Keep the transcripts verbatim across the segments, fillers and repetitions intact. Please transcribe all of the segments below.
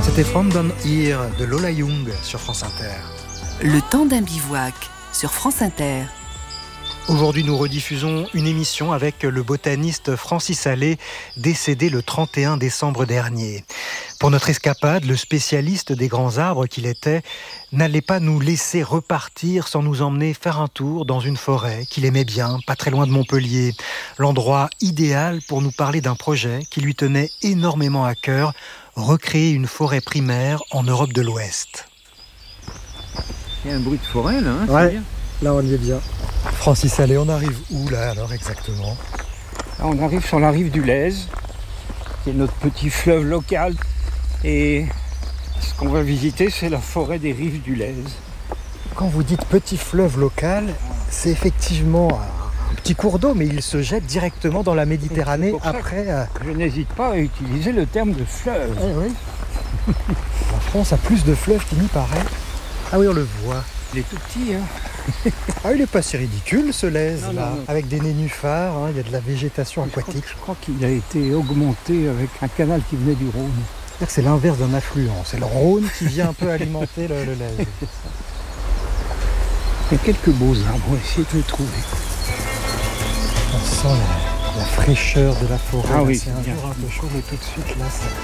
C'était From Down Here de Lola Young sur France Inter. Le temps d'un bivouac sur France Inter. Aujourd'hui, nous rediffusons une émission avec le botaniste Francis Allais, décédé le trente et un décembre dernier. Pour notre escapade, le spécialiste des grands arbres qu'il était n'allait pas nous laisser repartir sans nous emmener faire un tour dans une forêt qu'il aimait bien, pas très loin de Montpellier. L'endroit idéal pour nous parler d'un projet qui lui tenait énormément à cœur, recréer une forêt primaire en Europe de l'Ouest. Il y a un bruit de forêt là, hein, ouais, c'est bien. Là on y est bien. Francis Allais, on arrive où là alors exactement ? Là, on arrive sur la rive du Lèze, qui est notre petit fleuve local. Et ce qu'on va visiter, c'est la forêt des rives du Lèze. Quand vous dites petit fleuve local, c'est effectivement un petit cours d'eau, mais il se jette directement dans la Méditerranée après. Euh... Je n'hésite pas à utiliser le terme de fleuve. Eh oui. La France a plus de fleuves qu'il n'y paraît. Ah oui, on le voit. Il est tout petit, hein. Ah, il n'est pas si ridicule ce Lèze, non, là. Non, non. Avec des nénuphars, hein, il y a de la végétation je aquatique. Crois, je crois qu'il a été augmenté avec un canal qui venait du Rhône. C'est-à-dire que c'est l'inverse d'un affluent. C'est le Rhône qui vient un peu alimenter le, le Lèze. Il y a quelques beaux arbres, on va essayer de les trouver. On sent la, la fraîcheur de la forêt. Ah là, oui, c'est, c'est un bien. jour un peu chaud, mais tout de suite, là, ça...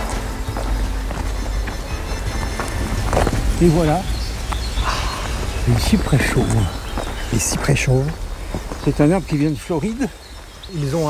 Et voilà, les cyprès chauves. Les cyprès chauves. C'est un arbre qui vient de Floride. Ils ont